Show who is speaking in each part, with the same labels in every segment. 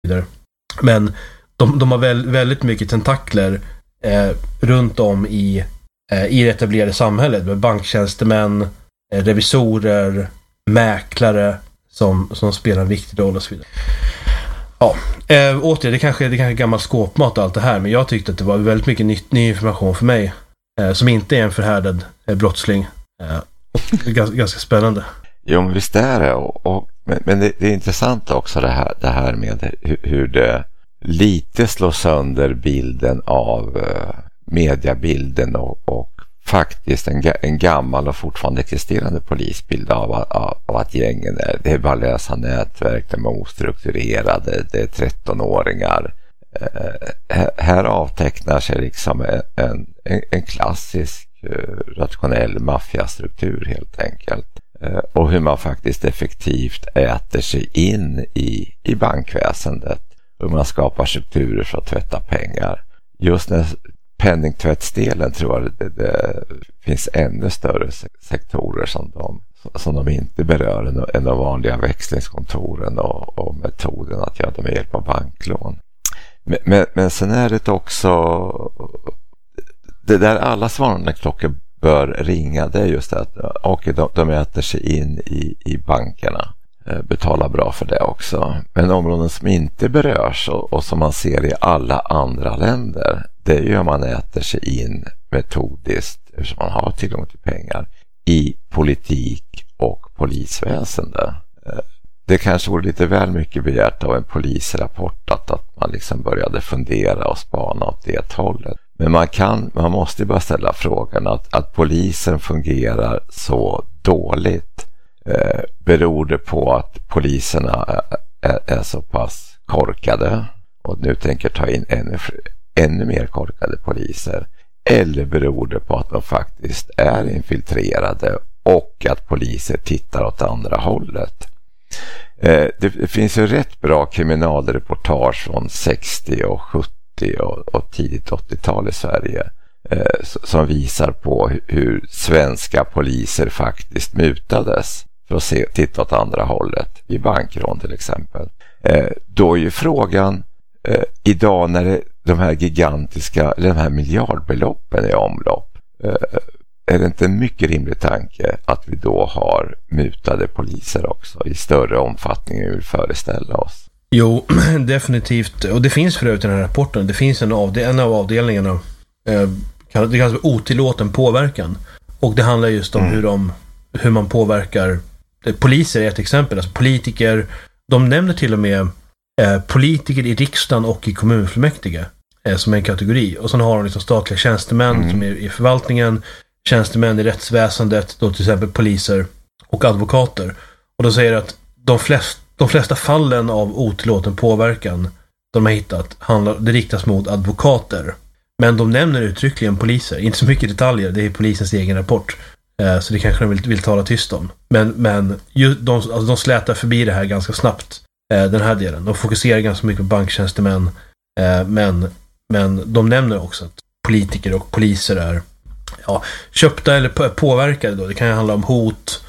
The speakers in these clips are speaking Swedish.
Speaker 1: Men de har väldigt mycket tentakler runt om i det etablerade samhället med banktjänstemän, revisorer, mäklare som spelar en viktig roll och så vidare. Ja, återigen, det kanske är gammal skåpmat och allt det här, men jag tyckte att det var väldigt mycket ny information för mig som inte är en förhärdad brottsling. Och ganska spännande.
Speaker 2: Jo, men visst är det. Men det är intressant också det här med hur det lite slår sönder bilden av mediabilden och faktiskt en gammal och fortfarande existerande polisbild av att gängen det är bara lösa nätverk, de är ostrukturerade, det är 13-åringar. Här avtecknar sig liksom en klassisk rationell maffiastruktur helt enkelt. Och hur man faktiskt effektivt äter sig in i bankväsendet. Hur man skapar strukturer för att tvätta pengar. Just när penningtvättsdelen tror jag det finns ännu större sektorer som de inte berör än de vanliga växlingskontoren och metoden att göra det med hjälp av banklån. Men sen är det också det där alla varningsklockor bör ringa, det är just att de äter sig in i bankerna, betalar bra för det också. Men områden som inte berörs och som man ser i alla andra länder, det är ju om man äter sig in metodiskt, eftersom man har tillgång till pengar, i politik och polisväsende. Det kanske vore lite väl mycket begärt av en polisrapport att man liksom började fundera och spana åt det hållet. Men man måste bara ställa frågan att polisen fungerar så dåligt. Beror det på att poliserna är så pass korkade och nu tänker ta in ännu mer korkade poliser? Eller beror det på att de faktiskt är infiltrerade och att poliser tittar åt andra hållet? Det finns ju rätt bra kriminalreportage från 60 och 70 och tidigt 80-tal i Sverige som visar på hur svenska poliser faktiskt mutades för att titta åt andra hållet vid bankrån till exempel. Då är ju frågan idag när de här miljardbeloppen är i omlopp, är det inte en mycket rimlig tanke att vi då har mutade poliser också i större omfattning än vi vill föreställa oss?
Speaker 1: Jo, definitivt. Och det finns förut i den här rapporten. Det finns en av avdelningarna. Det kallas för otillåten påverkan. Och det handlar just om hur man påverkar. Poliser är ett exempel. Alltså politiker. De nämner till och med politiker i riksdagen och i kommunfullmäktige som en kategori. Och sen har de liksom statliga tjänstemän som är i förvaltningen. Tjänstemän i rättsväsendet. Då till exempel poliser och advokater. Och då säger att de flesta fallen av otillåten påverkan de har hittat det riktas mot advokater. Men de nämner uttryckligen poliser. Inte så mycket detaljer, det är polisens egen rapport. Så det kanske de vill tala tyst om. Men de slätar förbi det här ganska snabbt. Den här delen. De fokuserar ganska mycket på banktjänstemän. Men de nämner också att politiker och poliser är köpta eller påverkade. Då. Det kan handla om hot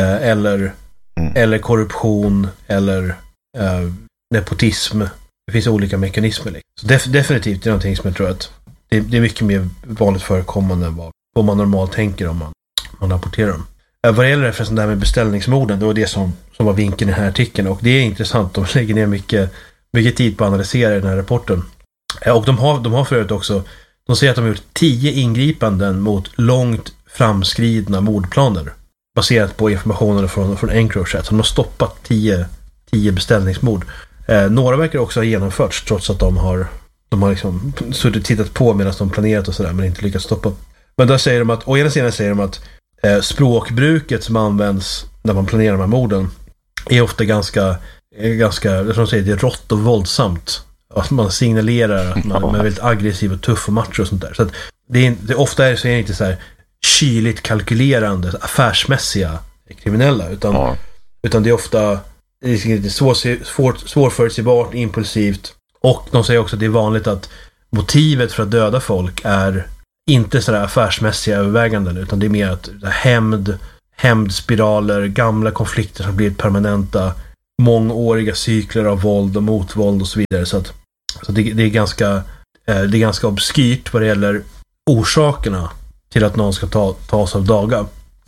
Speaker 1: eller korruption eller nepotism. Det finns olika mekanismer. Så definitivt är det någonting som jag tror att det är mycket mer vanligt förekommande än vad man normalt tänker om man rapporterar dem. Vad det gäller förresten det här med beställningsmorden, det var det som var vinkeln i den här artikeln, och det är intressant. De lägger ner mycket tid på att analysera den här rapporten. Och de har förut också, de säger att de har gjort 10 ingripanden mot långt framskridna mordplaner baserat på informationen från Encrochat. Så de har stoppat 10 beställningsmord. Några verkar också ha genomförts trots att de har liksom tittat på medan de planerat och sådär, men inte lyckats stoppa. Men då säger de att, å ena sidan säger de att språkbruket som används när man planerar de här morden är ofta ganska som de säger, det är rått och våldsamt. Att man signalerar att man är väldigt aggressiv och tuff och macho och sånt där. Så att det ofta är det inte så här kyligt kalkylerande, affärsmässiga kriminella, utan det är ofta svårförutsägbart, impulsivt. Och de säger också att det är vanligt att motivet för att döda folk är inte sådär affärsmässiga överväganden, utan det är mer att hämndspiraler, gamla konflikter som blir permanenta, mångåriga cykler av våld och motvåld och så vidare. Så det är ganska obskyrt vad det gäller orsakerna till att någon ska tas av daga.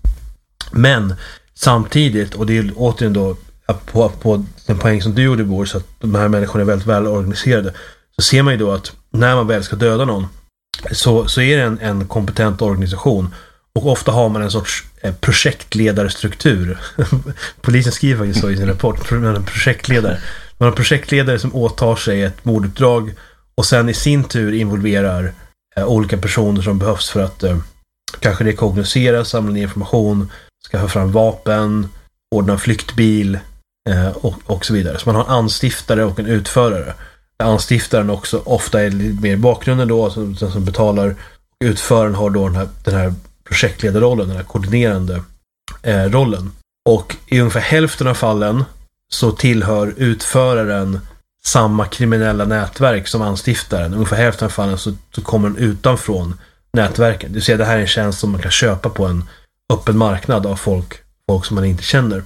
Speaker 1: Men samtidigt, och det är återigen då på den poäng som du gjorde, Bor, så att de här människorna är väldigt väl organiserade, så ser man ju då att när man väl ska döda någon så är det en kompetent organisation, och ofta har man en sorts projektledarstruktur. Polisen skriver faktiskt så i sin rapport, en projektledare. Man har en projektledare som åtar sig ett morduppdrag och sen i sin tur involverar olika personer som behövs för att kanske rekognosera, samla ner information, skaffa fram vapen, ordna en flyktbil och så vidare. Så man har en anstiftare och en utförare. Anstiftaren också ofta är lite mer i bakgrunden då, som betalar, och utföraren har då den här projektledarrollen, den här koordinerande rollen. Och i ungefär hälften av fallen så tillhör utföraren samma kriminella nätverk som anstiftaren. Ungefär hälften av fallen så kommer den utanför nätverken. Det vill säga, det här är en tjänst som man kan köpa på en öppen marknad av folk som man inte känner.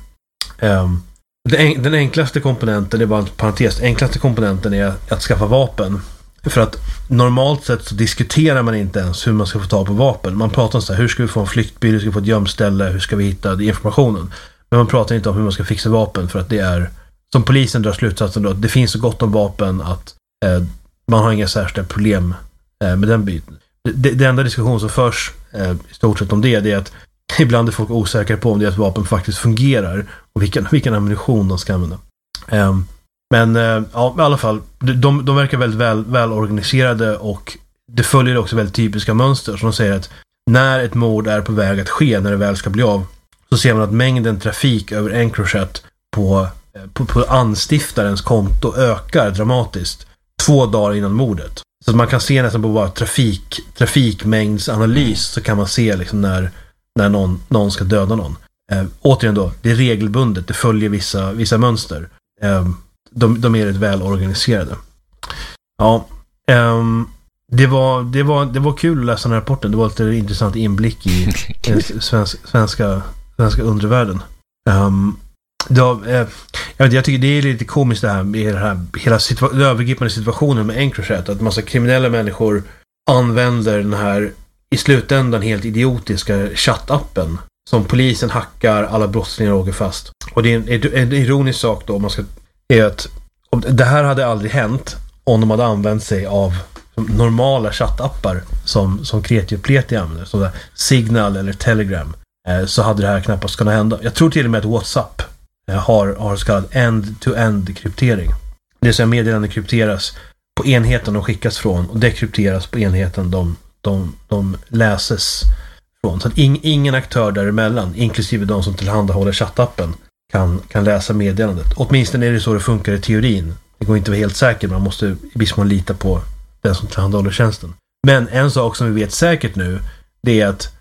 Speaker 1: Den enklaste komponenten, det är bara en parentes, enklaste komponenten är att skaffa vapen. För att normalt sett så diskuterar man inte ens hur man ska få ta på vapen. Man pratar om så här, hur ska vi få en flyktbil, hur ska vi få ett gömställe, hur ska vi hitta informationen. Men man pratar inte om hur man ska fixa vapen, för att det är, som polisen drar slutsatsen då, att det finns så gott om vapen att man har inga särskilda problem med den biten. Det enda diskussion som förs i stort sett om det är att ibland är folk osäkra på om deras vapen faktiskt fungerar och vilken ammunition de ska använda. Men ja, i alla fall, de verkar väldigt väl organiserade, och det följer också väldigt typiska mönster. Så de säger att när ett mord är på väg att ske, när det väl ska bli av, så ser man att mängden trafik över Encrochat på anstiftarens konto ökar dramatiskt 2 dagar innan mordet. Så att man kan se nästan på bara trafikmängdsanalys, så kan man se liksom när någon ska döda någon. Återigen då, det är regelbundet, det följer vissa mönster. De är rätt väl organiserade. Ja, det var kul att läsa den här rapporten. Det var lite intressant inblick i svenska undervärlden. Jag tycker det är lite komiskt det här med hela den övergripande situationen med Encrochat, att massa kriminella människor använder den här i slutändan helt idiotiska chattappen som polisen hackar, alla brottslingar åker fast. Och det är en ironisk sak då, är att det här hade aldrig hänt om de hade använt sig av normala chattappar som Kreti och Pleti använder, som Signal eller Telegram, så hade det här knappast kunnat hända. Jag tror till och med att WhatsApp har så kallad end-to-end kryptering. Det vill säga, meddelanden krypteras på enheten de skickas från och dekrypteras på enheten de läses från. Så att ingen aktör däremellan, inklusive de som tillhandahåller chattappen, kan läsa meddelandet. Åtminstone är det så det funkar i teorin. Det går inte att vara helt säker, man måste i viss mån lita på den som tillhandahåller tjänsten. Men en sak som vi vet säkert nu, det är att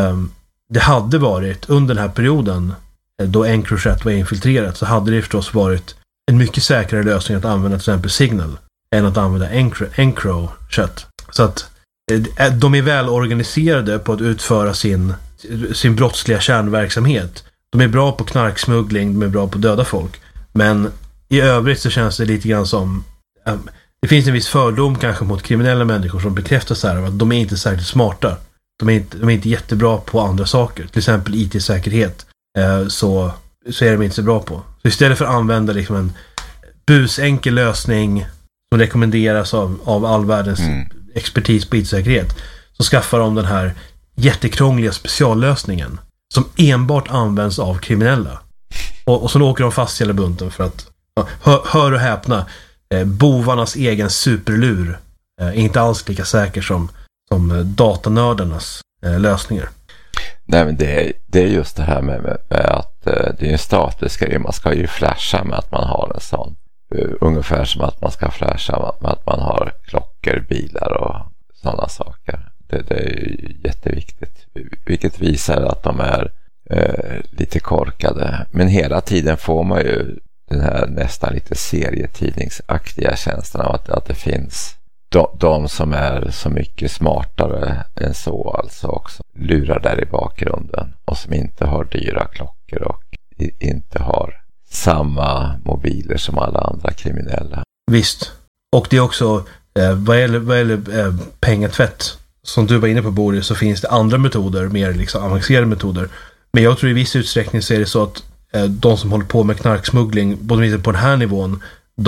Speaker 1: det hade varit under den här perioden då Encrochat var infiltrerat, så hade det förstås varit en mycket säkrare lösning att använda till exempel Signal än att använda Encrochat. Så att de är väl organiserade på att utföra sin brottsliga kärnverksamhet. De är bra på knarksmuggling, de är bra på att döda folk. Men i övrigt så känns det lite grann som det finns en viss fördom kanske mot kriminella människor som bekräftar så här att de är inte särskilt smarta. De är inte jättebra på andra saker. Till exempel IT-säkerhet så är de inte så bra på. Så istället för att använda liksom en busenkel lösning som rekommenderas av all världens expertis på IT-säkerhet, så skaffar de den här jättekrångliga speciallösningen som enbart används av kriminella. Och så åker de fast i hela bunten för att hör och häpna, bovarnas egen superlur är inte alls lika säker som datanördarnas lösningar.
Speaker 2: Nej, men det är just det här med att det är en statisk grej. Man ska ju flasha med att man har en sån. Ungefär som att man ska flasha med att man har klockor, bilar och sådana saker. Det är ju jätteviktigt. Vilket visar att de är lite korkade. Men hela tiden får man ju den här nästan lite serietidningsaktiga känslan av att det finns de som är så mycket smartare än så, alltså också lurar där i bakgrunden och som inte har dyra klockor och inte har samma mobiler som alla andra kriminella.
Speaker 1: Visst. Och det är också, vad gäller pengatvätt, som du var inne på, Boris, så finns det andra metoder, mer liksom avancerade metoder. Men jag tror i viss utsträckning så är det så att de som håller på med knarksmuggling, både på den här nivån,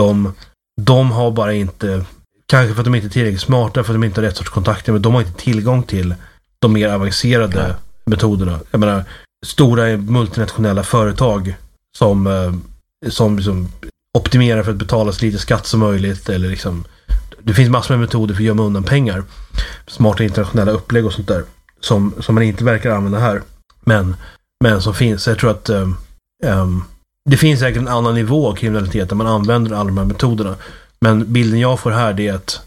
Speaker 1: de har bara inte, kanske för att de inte är tillräckligt smarta, för att de inte har rätt sorts kontakter, men de har inte tillgång till de mer avancerade metoderna. Jag menar, stora multinationella företag som optimerar för att betala så lite skatt som möjligt, eller liksom, det finns massor med metoder för att gömma undan pengar, smarta internationella upplägg och sånt där som man inte verkar använda här, men som finns. Jag tror att det finns säkert en annan nivå av kriminalitet där man använder alla de här metoderna, men bilden jag får här är att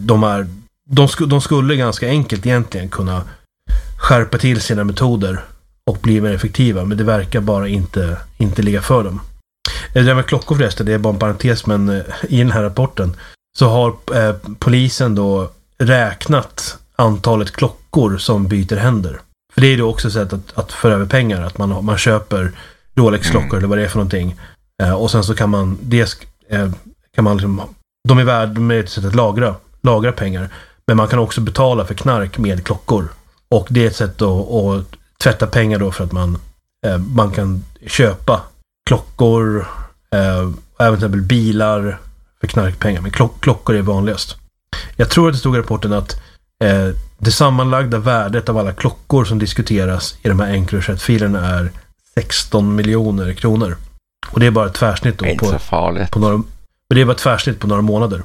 Speaker 1: de skulle ganska enkelt egentligen kunna skärpa till sina metoder och bli mer effektiva, men det verkar bara inte ligga för dem. Det där med klockor förresten, det är bara en parentes, men i den här rapporten så har polisen då räknat antalet klockor som byter händer. För det är då också ett sätt att föra över pengar, att man köper Rolex-klockor eller vad det är för någonting. Och sen så kan man liksom, de är ett sätt att lagra pengar. Men man kan också betala för knark med klockor. Och det är ett sätt att tvätta pengar då, för att man kan köpa klockor, även bilar för knarkpengar. Men klockor är vanligast. Jag tror att det stod i rapporten att det sammanlagda värdet av alla klockor som diskuteras i de här Encrochat-filerna är 16 miljoner kronor. Och det är bara ett tvärsnitt då på några, men det är bara ett tvärsnitt på några månader.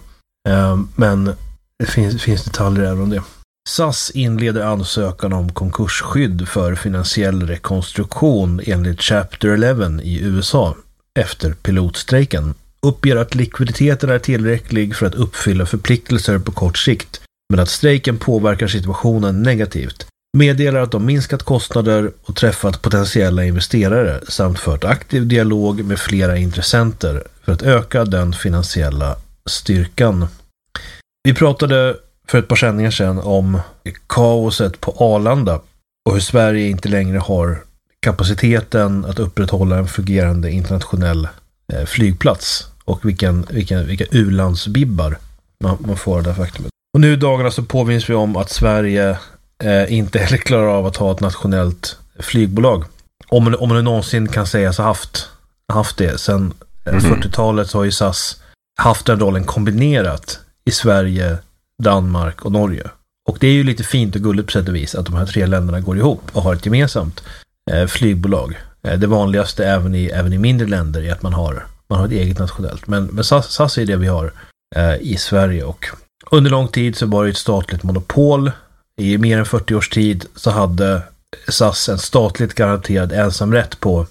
Speaker 1: Men det finns detaljer även om det. SAS inleder ansökan om konkursskydd för finansiell rekonstruktion enligt Chapter 11 i USA efter pilotstrejken. Uppger att likviditeten är tillräcklig för att uppfylla förpliktelser på kort sikt, men att strejken påverkar situationen negativt. Meddelar att de minskat kostnader och träffat potentiella investerare samt fört aktiv dialog med flera intressenter för att öka den finansiella styrkan. Vi pratade för ett par sändningar sedan om kaoset på Arlanda och hur Sverige inte längre har kapaciteten att upprätthålla en fungerande internationell flygplats, och vilka u-landsbibbar man får det faktumet. Och nu i dagarna så påminns vi om att Sverige inte heller klarar av att ha ett nationellt flygbolag. Om man någonsin kan sägas ha haft det. Sen 40-talet så har ju SAS haft den rollen kombinerat i Sverige, Danmark och Norge. Och det är ju lite fint och gulligt på sätt och vis att de här tre länderna går ihop och har ett gemensamt flygbolag. Det vanligaste även i mindre länder är att man har ett eget nationellt. Men SAS är det vi har i Sverige, och under lång tid så var det ett statligt monopol. I mer än 40 års tid så hade SAS en statligt garanterad ensamrätt på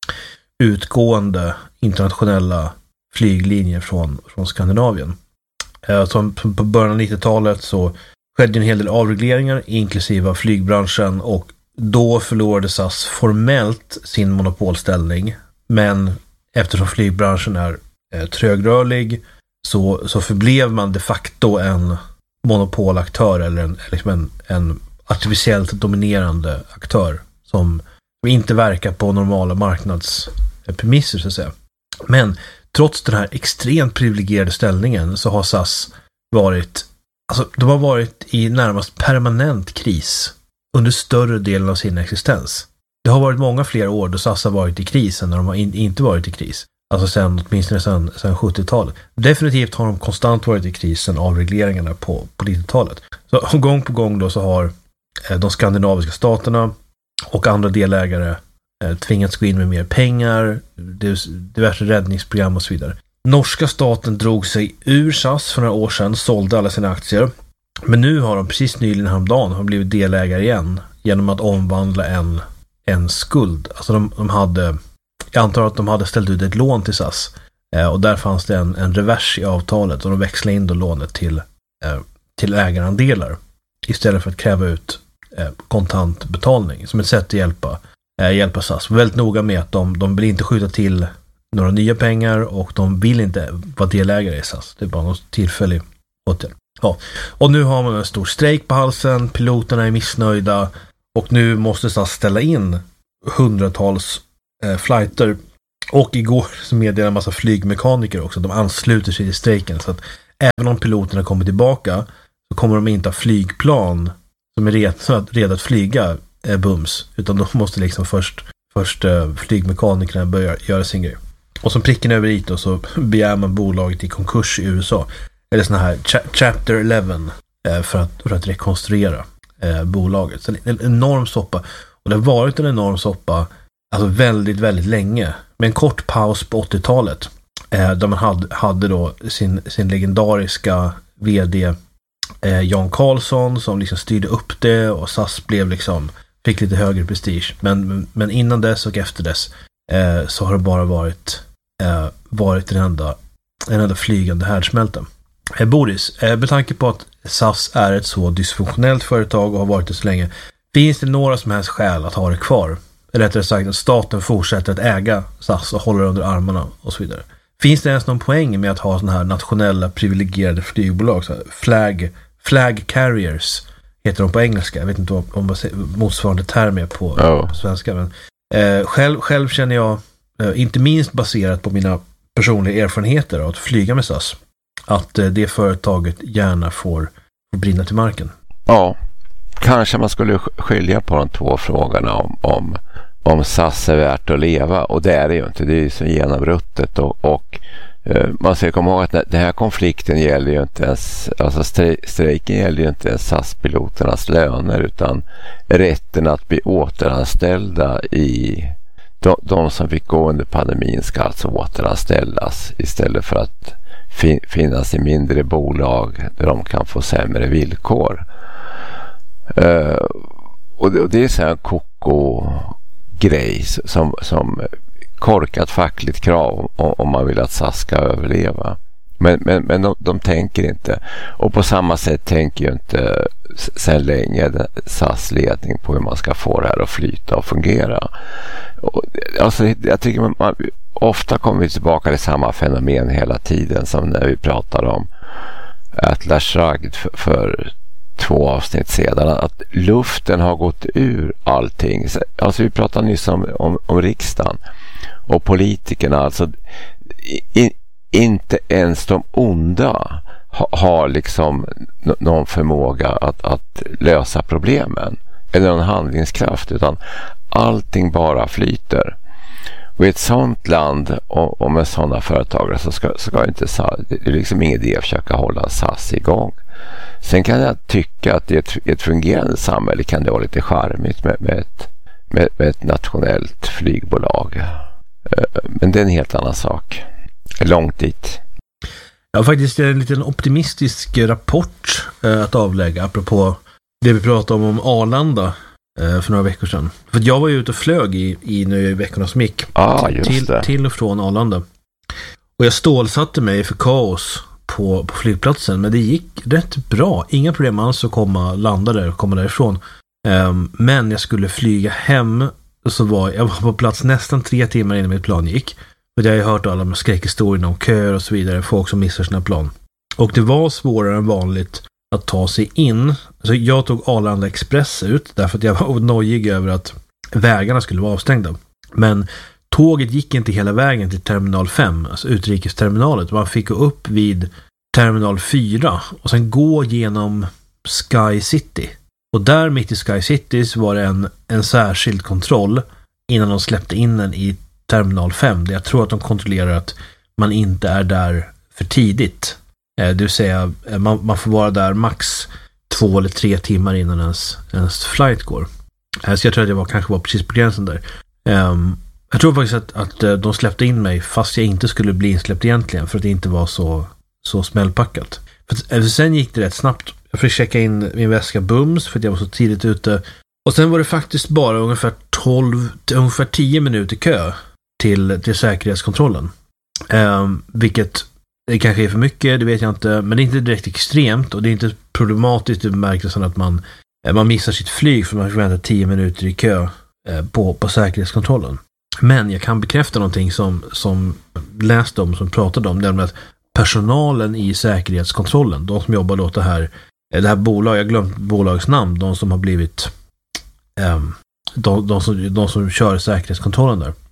Speaker 1: utgående internationella flyglinjer från Skandinavien. Som på början av 90-talet så skedde en hel del avregleringar inklusive av flygbranschen, och då förlorade SAS formellt sin monopolställning, men eftersom flygbranschen är trögrörlig så förblev man de facto en monopolaktör, eller en artificiellt dominerande aktör som inte verkar på normala marknadspremisser så att säga. Men trots den här extremt privilegierade ställningen så har SAS de har varit i närmast permanent kris under större delen av sin existens. Det har varit många fler år då SAS har varit i kris än när de har inte varit i kris. Alltså åtminstone sedan 70-talet. Definitivt har de konstant varit i krisen av regleringarna på 90-talet. Så gång på gång då så har de skandinaviska staterna och andra delägare tvingats gå in med mer pengar, diverse räddningsprogram och så vidare. Norska staten drog sig ur SAS för några år sedan, sålde alla sina aktier. Men nu har de precis nyligen häromdagen blivit delägare igen genom att omvandla en skuld. Alltså de hade, jag antar att de hade ställt ut ett lån till SAS, och där fanns det en revers i avtalet, och de växlade in då lånet till ägarandelar istället för att kräva ut kontantbetalning som ett sätt att hjälpa SAS. Väldigt noga med att de vill inte skjuta till några nya pengar, och de vill inte vara delägare i SAS. Det är bara något tillfällig åtgärd. Ja. Och nu har man en stor strejk på halsen, piloterna är missnöjda, och nu måste SAS ställa in hundratals flighter Och igår så meddelade en massa flygmekaniker också att de ansluter sig till strejken. Så att även om piloterna kommer tillbaka så kommer de inte ha flygplan som är redo att flyga bums. Utan de måste liksom först flygmekanikerna börja göra sin grej. Och som pricken över i så begär man bolaget i konkurs i USA. Eller sån här Chapter 11 för att rekonstruera bolaget. Så en enorm soppa. Och det har varit en enorm soppa alltså väldigt, väldigt länge. Med en kort paus på 80-talet. Där man hade då sin legendariska vd Jan Carlson som liksom styrde upp det och SAS blev liksom fick lite högre prestige. Men innan dess och efter dess så har det bara varit en enda flygande härdsmälta. Boris, med tanke på att SAS är ett så dysfunktionellt företag och har varit det så länge, finns det några som helst skäl att ha det kvar? Eller rättare sagt att staten fortsätter att äga SAS och håller under armarna och så vidare. Finns det ens någon poäng med att ha sådana här nationella privilegierade flygbolag? Så flag carriers heter de på engelska. Jag vet inte om motsvarande term är på svenska. Men, själv känner jag, inte minst baserat på mina personliga erfarenheter av att flyga med SAS, att det företaget gärna får brinna till marken. Ja,
Speaker 2: kanske man skulle skilja på de två frågorna om SAS är värt att leva, och det är det ju inte. Det är ju så genomruttet och man ska komma ihåg att den här konflikten gäller ju inte ens, alltså strejken gäller ju inte ens SAS-piloternas löner, utan rätten att bli återanställda i de som fick gå under pandemin ska alltså återanställas istället för att finnas i mindre bolag där de kan få sämre villkor. Och det är så här en koko-grej som korkat fackligt krav om man vill att SAS ska överleva. Men de tänker inte. Och på samma sätt tänker ju inte sen länge SAS-ledning på hur man ska få det här att flyta och fungera. Och, alltså, jag tycker man ofta kommer vi tillbaka till samma fenomen hela tiden som när vi pratar om Atlas Shrugged för 2 avsnitt sedan, att luften har gått ur allting. Alltså vi pratade nyss om riksdagen och politikerna, alltså inte ens de onda har liksom någon förmåga att lösa problemen eller någon handlingskraft, utan allting bara flyter. Och i ett sånt land och med sådana företagare så ska inte SAS, det är liksom ingen idé att försöka hålla SAS igång. Sen kan jag tycka att i ett fungerande samhälle kan det vara lite charmigt med ett nationellt flygbolag. Men det är en helt annan sak. Långt dit.
Speaker 1: Ja, faktiskt är det en liten optimistisk rapport att avlägga apropå det vi pratade om Arlanda för några veckor sedan. För jag var ju ute och flög i nu i veckorna som gick till och från Arlanda. Och jag stålsatte mig för kaos på flygplatsen, men det gick rätt bra. Inga problem alls att landa där och komma därifrån. Men jag skulle flyga hem, så jag var på plats nästan 3 timmar innan mitt plan gick. För jag har ju hört alla de skräckhistorierna om köer och så vidare, folk som missar sina plan. Och det var svårare än vanligt att ta sig in. Så jag tog Arlanda Express ut därför att jag var nojig över att vägarna skulle vara avstängda. Men tåget gick inte hela vägen till terminal 5, alltså utrikesterminalet. Man fick gå upp vid terminal 4 och sen gå genom Sky City. Och där mitt i Sky City så var det en särskild kontroll innan de släppte in den i terminal 5. Där jag tror att de kontrollerar att man inte är där för tidigt. Det vill säga man får vara där max 2 eller 3 timmar innan ens flight går. Så jag tror att jag kanske var precis på gränsen där. Jag tror faktiskt att de släppte in mig fast jag inte skulle bli insläppt egentligen, för att det inte var så smällpackat. För sen gick det rätt snabbt. Jag fick checka in min väska bums för att jag var så tidigt ute. Och sen var det faktiskt bara ungefär 10 minuter kö till säkerhetskontrollen. Vilket det kanske är för mycket, det vet jag inte. Men det är inte direkt extremt och det är inte problematiskt i bemärkelsen att man missar sitt flyg för man får vänta 10 minuter i kö på säkerhetskontrollen. Men jag kan bekräfta någonting som läste om, som pratade om, nämligen att personalen i säkerhetskontrollen, de som jobbar åt det här bolaget, jag glömt bolagets namn, de som har blivit de som kör säkerhetskontrollen där.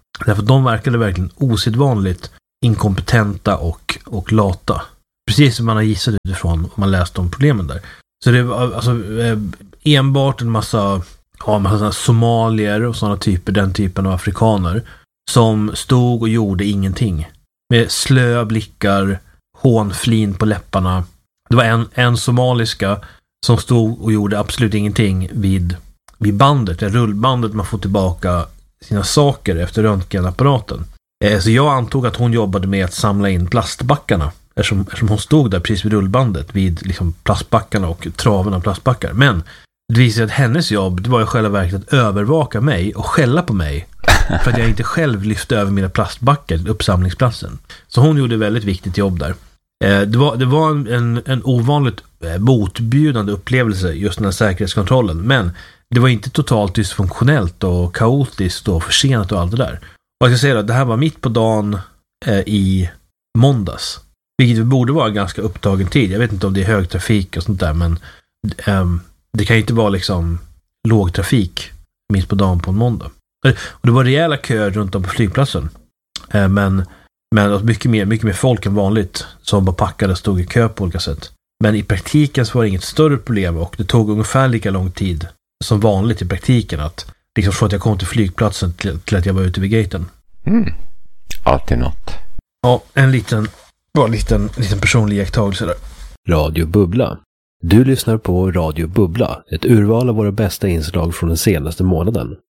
Speaker 1: Därför att de verkade verkligen osedvanligt inkompetenta och lata. Precis som man har gissat utifrån om man läst om problemen där. Så det var alltså enbart en massa somalier och sådana typer, den typen av afrikaner som stod och gjorde ingenting. Med slöa blickar, hånflin på läpparna. Det var en somaliska som stod och gjorde absolut ingenting vid bandet, det rullbandet man får tillbaka sina saker efter röntgenapparaten. Så jag antog att hon jobbade med att samla in plastbackarna eftersom hon stod där precis vid rullbandet vid liksom plastbackarna och traven av plastbackar. Men det visade att hennes jobb, det var i själva verket att övervaka mig och skälla på mig för att jag inte själv lyfte över mina plastbackar till uppsamlingsplatsen. Så hon gjorde väldigt viktigt jobb där. Det var en ovanligt motbjudande upplevelse, just den här säkerhetskontrollen. Men det var inte totalt dysfunktionellt och kaotiskt och försenat och allt det där. Och jag ska säga att det här var mitt på dagen i måndags. Vilket borde vara ganska upptagen tid. Jag vet inte om det är högtrafik och sånt där, men det kan ju inte vara liksom lågtrafik mitt på dagen på en måndag. Och det var rejäla köer runt om på flygplatsen. Men mycket mer folk än vanligt som bara packade stod i kö på olika sätt. Men i praktiken så var det inget större problem och det tog ungefär lika lång tid som vanligt i praktiken att liksom från att jag kom till flygplatsen till att jag var ute vid gaten.
Speaker 2: Alltid något.
Speaker 1: Ja, en liten personlig iakttagelse där.
Speaker 3: Radio Bubbla. Du lyssnar på Radio Bubbla, ett urval av våra bästa inslag från den senaste månaden.